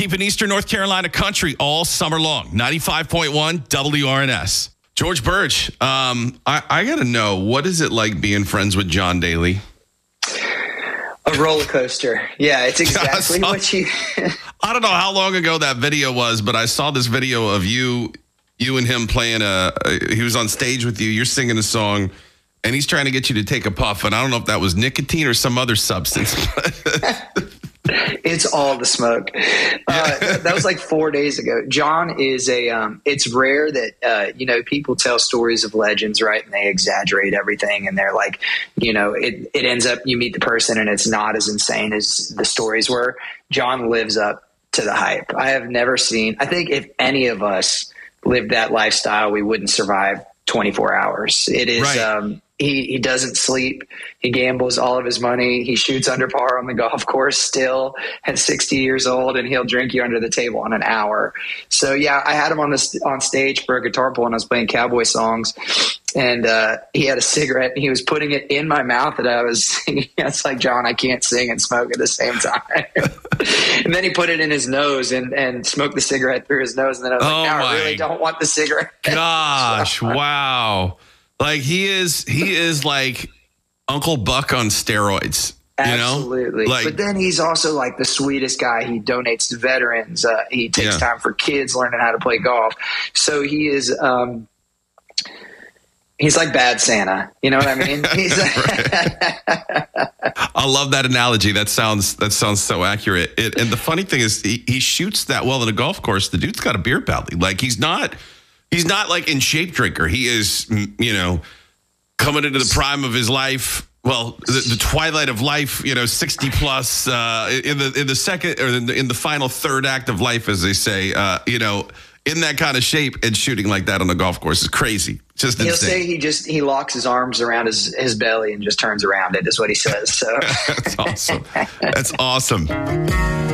keeping Eastern North Carolina country all summer long. 95.1 WRNS. George Birch, I got to know, what is it like being friends with John Daly? A roller coaster. Yeah, it's exactly what you... I don't know how long ago that video was, but I saw this video of you and him playing he was on stage with you. You're singing a song, and he's trying to get you to take a puff. And I don't know if that was nicotine or some other substance. It's all the smoke. That was like 4 days ago. John is it's rare that, people tell stories of legends, right? And they exaggerate everything. And they're like, it ends up, you meet the person and it's not as insane as the stories were. John lives up to the hype. I have never seen, I think if any of us lived that lifestyle, we wouldn't survive 24 hours. It is, right. He doesn't sleep. He gambles all of his money. He shoots under par on the golf course still at 60 years old, and he'll drink you under the table in an hour. So yeah, I had him on stage for a guitar pull, and I was playing cowboy songs, and he had a cigarette and he was putting it in my mouth that I was singing. It's like, John, I can't sing and smoke at the same time. And then he put it in his nose and smoked the cigarette through his nose. And then I was like, no, I really don't want the cigarette. Gosh, wow. Like he is like Uncle Buck on steroids. Absolutely. But then he's also like the sweetest guy. He donates to veterans. He takes time for kids learning how to play golf. So he is, he's like bad Santa. You know what I mean? I love that analogy. That sounds so accurate. And the funny thing is he shoots that well in a golf course. The dude's got a beer belly. Like he's not like in shape drinker. He is, coming into the prime of his life. Well, the twilight of life, 60 plus, in the second or in the final third act of life, as they say, in that kind of shape and shooting like that on the golf course is crazy. Just insane. He'll say he locks his arms around his belly and just turns around it, is what he says. So That's awesome. That's awesome.